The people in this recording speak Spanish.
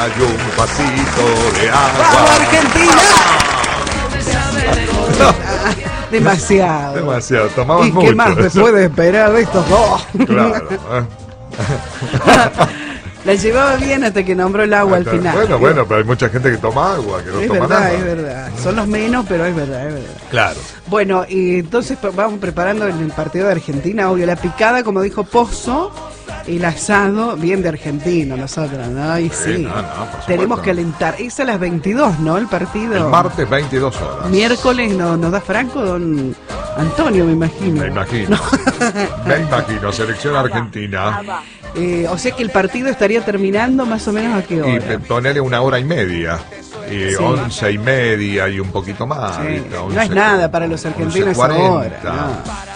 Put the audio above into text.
hay un pasito de agua. ¡Vamos, Argentina! Demasiado. Demasiado, tomaban ¿Y mucho. qué más se puede esperar de estos dos? Claro. La llevaba bien hasta que nombró el agua al final. Bueno, pero hay mucha gente que toma agua, que no Es toma verdad, nada. es verdad. Son los menos, pero es verdad, es verdad. Claro. Bueno, y entonces vamos preparando en el partido de Argentina, obvio, la picada, como dijo Pozo, el asado, bien de argentino, nosotros, ¿no? Y sí, no, por supuesto. tenemos que alentar. Es a las 22, ¿no? El partido. El martes 22 horas. Miércoles nos da Franco, don Antonio, me imagino. Me imagino. Me imagino, selección argentina. O sea que el partido estaría terminando más o menos a qué hora. Y ponele 1 hora y media. Y Sí. 11:30 y un poquito más. Sí. ¿viste? No es nada para los argentinos 11:40. ahora. No.